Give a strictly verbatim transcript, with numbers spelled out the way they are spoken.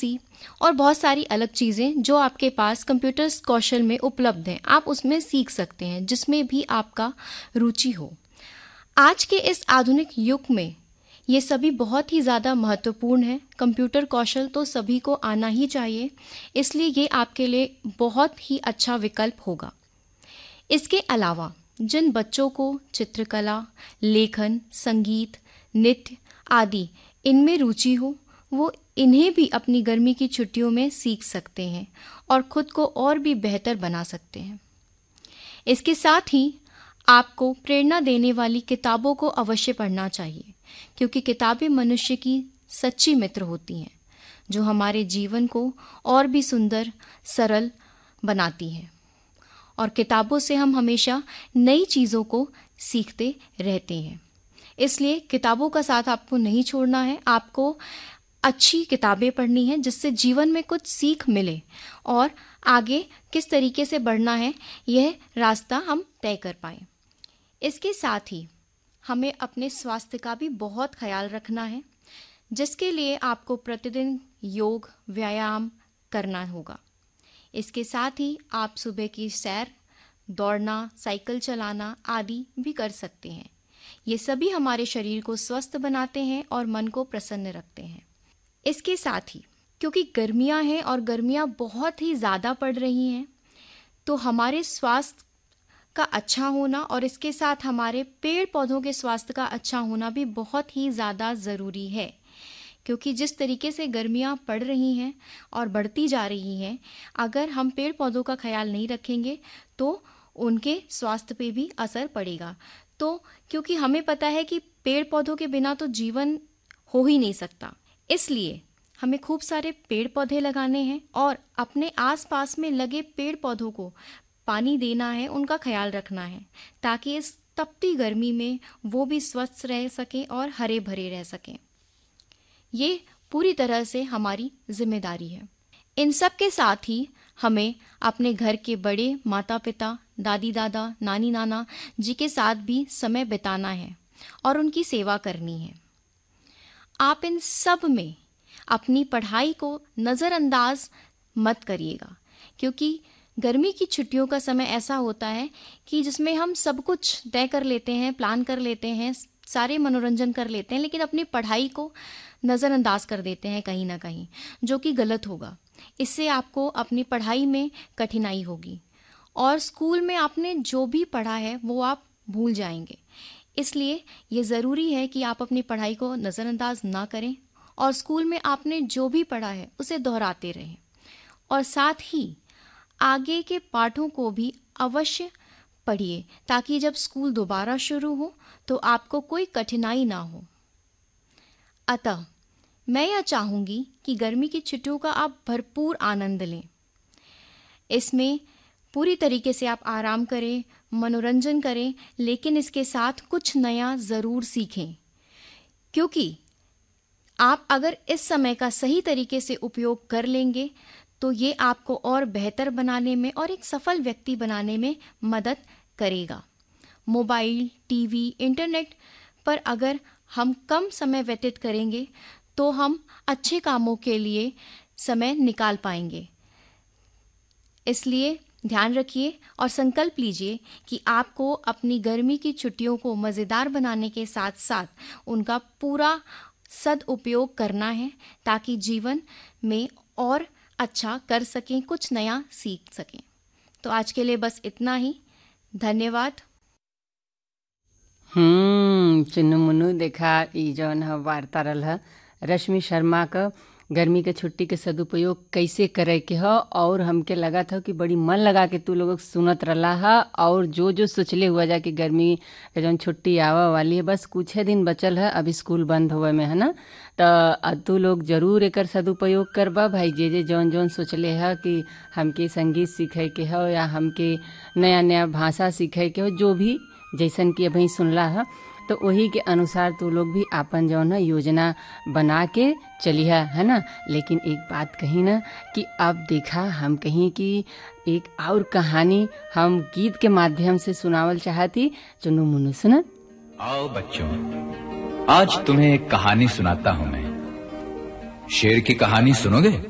सी और बहुत सारी अलग चीज़ें जो आपके पास कंप्यूटर कौशल में उपलब्ध हैं, आप उसमें सीख सकते हैं जिसमें भी आपका रुचि हो। आज के इस आधुनिक युग में ये सभी बहुत ही ज़्यादा महत्वपूर्ण है। कंप्यूटर कौशल तो सभी को आना ही चाहिए, इसलिए ये आपके लिए बहुत ही अच्छा विकल्प होगा। इसके अलावा जिन बच्चों को चित्रकला, लेखन, संगीत, नृत्य आदि इनमें रुचि हो, वो इन्हें भी अपनी गर्मी की छुट्टियों में सीख सकते हैं और खुद को और भी बेहतर बना सकते हैं। इसके साथ ही आपको प्रेरणा देने वाली किताबों को अवश्य पढ़ना चाहिए, क्योंकि किताबें मनुष्य की सच्ची मित्र होती हैं जो हमारे जीवन को और भी सुंदर, सरल बनाती हैं। और किताबों से हम हमेशा नई चीज़ों को सीखते रहते हैं, इसलिए किताबों का साथ आपको नहीं छोड़ना है। आपको अच्छी किताबें पढ़नी है जिससे जीवन में कुछ सीख मिले और आगे किस तरीके से बढ़ना है यह रास्ता हम तय कर पाएँ। इसके साथ ही हमें अपने स्वास्थ्य का भी बहुत ख्याल रखना है, जिसके लिए आपको प्रतिदिन योग, व्यायाम करना होगा। इसके साथ ही आप सुबह की सैर, दौड़ना, साइकिल चलाना आदि भी कर सकते हैं। ये सभी हमारे शरीर को स्वस्थ बनाते हैं और मन को प्रसन्न रखते हैं। इसके साथ ही क्योंकि गर्मियां हैं और गर्मियां बहुत ही ज़्यादा पड़ रही हैं, तो हमारे स्वास्थ्य का अच्छा होना और इसके साथ हमारे पेड़ पौधों के स्वास्थ्य का अच्छा होना भी बहुत ही ज़्यादा ज़रूरी है। क्योंकि जिस तरीके से गर्मियां पड़ रही हैं और बढ़ती जा रही हैं, अगर हम पेड़ पौधों का ख्याल नहीं रखेंगे तो उनके स्वास्थ्य पे भी असर पड़ेगा। तो क्योंकि हमें पता है कि पेड़ पौधों के बिना तो जीवन हो ही नहीं सकता, इसलिए हमें खूब सारे पेड़ पौधे लगाने हैं और अपने आसपास में लगे पेड़ पौधों को पानी देना है, उनका ख्याल रखना है, ताकि इस तपती गर्मी में वो भी स्वस्थ रह सकें और हरे भरे रह सकें। ये पूरी तरह से हमारी जिम्मेदारी है। इन सब के साथ ही हमें अपने घर के बड़े माता पिता, दादी दादा, नानी नाना जी के साथ भी समय बिताना है और उनकी सेवा करनी है। आप इन सब में अपनी पढ़ाई को नज़रअंदाज मत करिएगा, क्योंकि गर्मी की छुट्टियों का समय ऐसा होता है कि जिसमें हम सब कुछ तय कर लेते हैं, प्लान कर लेते हैं, सारे मनोरंजन कर लेते हैं, लेकिन अपनी पढ़ाई को नज़रअंदाज कर देते हैं कहीं ना कहीं, जो कि गलत होगा। इससे आपको अपनी पढ़ाई में कठिनाई होगी और स्कूल में आपने जो भी पढ़ा है वो आप भूल जाएंगे। इसलिए ये ज़रूरी है कि आप अपनी पढ़ाई को नज़रअंदाज ना करें और स्कूल में आपने जो भी पढ़ा है उसे दोहराते रहें और साथ ही आगे के पाठों को भी अवश्य पढ़िए, ताकि जब स्कूल दोबारा शुरू हो तो आपको कोई कठिनाई ना हो। अतः मैं यह चाहूँगी कि गर्मी की छुट्टियों का आप भरपूर आनंद लें। इसमें पूरी तरीके से आप आराम करें, मनोरंजन करें, लेकिन इसके साथ कुछ नया ज़रूर सीखें, क्योंकि आप अगर इस समय का सही तरीके से उपयोग कर लेंगे तो ये आपको और बेहतर बनाने में और एक सफल व्यक्ति बनाने में मदद करेगा। मोबाइल, टीवी, इंटरनेट पर अगर हम कम समय व्यतीत करेंगे तो हम अच्छे कामों के लिए समय निकाल पाएंगे। इसलिए ध्यान रखिए और संकल्प लीजिए कि आपको अपनी गर्मी की छुट्टियों को मज़ेदार बनाने के साथ साथ उनका पूरा सदुपयोग करना है, ताकि जीवन में और अच्छा कर सकें, कुछ नया सीख सकें। तो आज के लिए बस इतना ही। धन्यवाद। हम्म चुन्नू मुन्नू देखा ई जौन ह वार्ता रहल ह रश्मि शर्मा का गर्मी के छुट्टी के सदुपयोग कैसे करे के ह, और हमके लगा था कि बड़ी मन लगा के तू लोग सुनत रहा है। और जो जो सोचले हुआ जा कि गर्मी के जौन छुट्टी आवा वाली है, बस कुछ दिन बचल है अभी स्कूल बंद होवे में, है ना। तो तू लोग जरूर एकर सदुपयोग करबा भाई। जे जे जौन जौन सोचले है कि हमके संगीत सीखे के हो या हमके नया नया भाषा सीखे के हो, जो भी जैसन कि अभी सुनला है, तो वही के अनुसार तू लोग भी आपन जौन है योजना बना के चलिए, है ना। लेकिन एक बात कही ना कि अब देखा हम कहीं कि एक और कहानी हम गीत के माध्यम से सुनावल चाहती। चुन्नू मुन्नू सुना। आओ बच्चों, आज तुम्हें एक कहानी सुनाता हूँ मैं। शेर की कहानी सुनोगे?